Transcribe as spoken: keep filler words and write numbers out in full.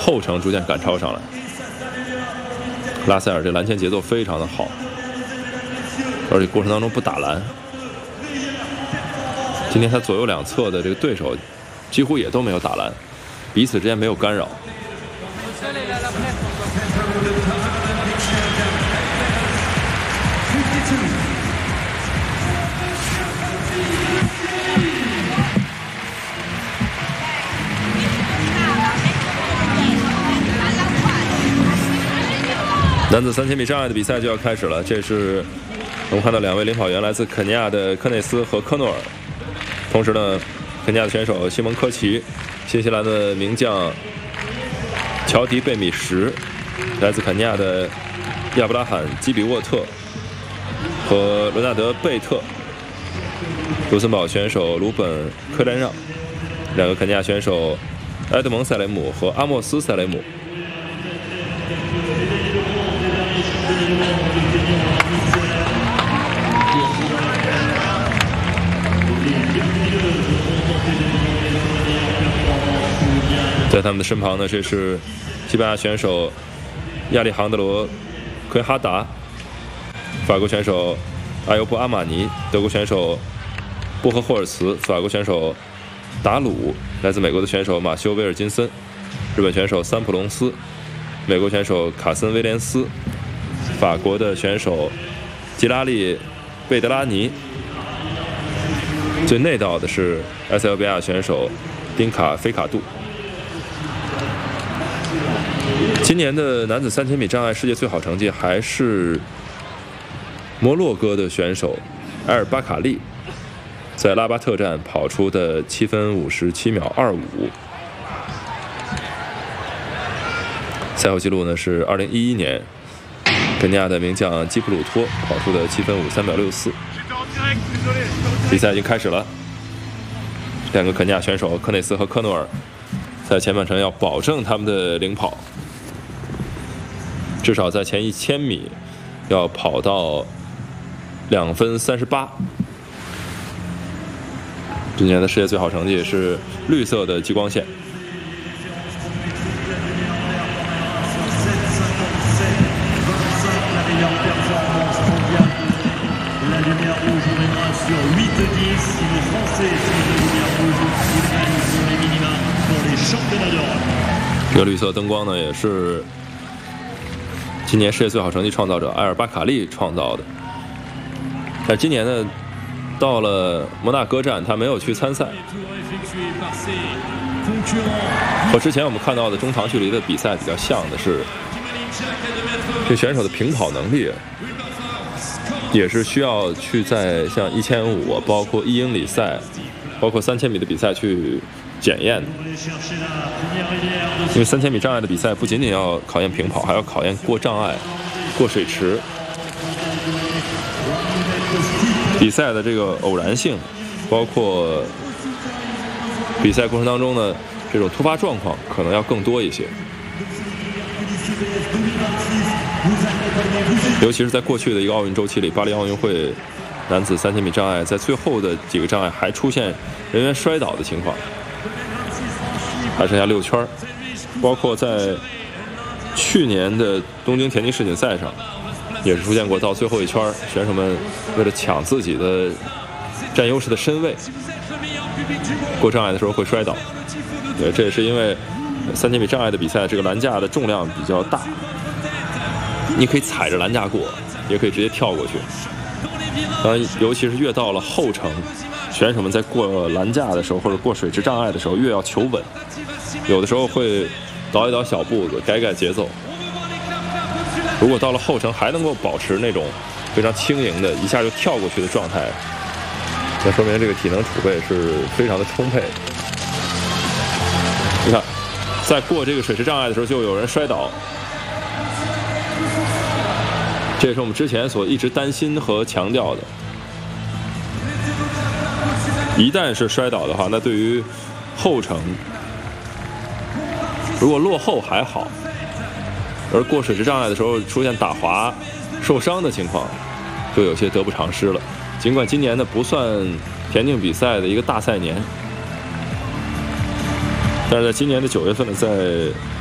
后程逐渐赶超上来。拉塞尔这篮前节奏非常的好，而且过程当中不打篮。今天他左右两侧的这个对手几乎也都没有打篮，彼此之间没有干扰。男子三千米障碍的比赛就要开始了，这是我们看到两位领跑员来自肯尼亚的科内斯和科诺尔，同时呢，肯尼亚的选手西蒙科奇，新西兰的名将乔迪贝米什，来自肯尼亚的亚布拉罕基比沃特和伦纳德贝特，卢森堡选手鲁本科詹让，两个肯尼亚选手埃德蒙塞雷姆和阿莫斯塞雷姆。在他们的身旁呢，这是西班牙选手亚历杭德罗·奎哈达，法国选手阿尤布·阿玛尼，德国选手布赫霍尔茨，法国选手达鲁，来自美国的选手马修·威尔金森，日本选手三浦隆斯，美国选手卡森·威廉斯，法国的选手吉拉利·贝德拉尼，最内道的是埃塞俄比亚选手丁卡·菲卡杜。今年的男子三千米障碍世界最好成绩还是摩洛哥的选手埃尔巴卡利在拉巴特站跑出的七分五十七秒二五。赛后记录呢是二零一一年肯尼亚的名将基普鲁托跑出的七分五三秒六四。比赛已经开始了，两个肯尼亚选手科内斯和科诺尔在前半程要保证他们的领跑，至少在前一千米要跑到两分三十八。今年的世界最好成绩是绿色的激光线。这个绿色灯光呢，也是今年世界最好成绩创造者埃尔巴卡利创造的。但今年呢，到了摩纳哥站，他没有去参赛。和之前我们看到的中长距离的比赛比较像的是，这选手的平跑能力也是需要去在像一千五，包括一英里赛，包括三千米的比赛去检验的。因为三千米障碍的比赛不仅仅要考验平跑，还要考验过障碍、过水池。比赛的这个偶然性，包括比赛过程当中呢，这种突发状况可能要更多一些。尤其是在过去的一个奥运周期里，巴黎奥运会男子三千米障碍在最后的几个障碍还出现人员摔倒的情况，还剩下六圈，包括在去年的东京田径世锦赛上也是出现过，到最后一圈选手们为了抢自己的占优势的身位，过障碍的时候会摔倒。对，这也是因为三千米障碍的比赛这个栏架的重量比较大，你可以踩着栏架过，也可以直接跳过去。当然，尤其是越到了后程，选手们在过栏架的时候或者过水池障碍的时候越要求稳，有的时候会倒一倒小步子，改改节奏。如果到了后程还能够保持那种非常轻盈的一下就跳过去的状态，那说明这个体能储备是非常的充沛的。你看，在过这个水池障碍的时候就有人摔倒，这也是我们之前所一直担心和强调的。一旦是摔倒的话，那对于后程，如果落后还好，而过水池障碍的时候出现打滑、受伤的情况，就有些得不偿失了。尽管今年呢不算田径比赛的一个大赛年，但是在今年的九月份呢，在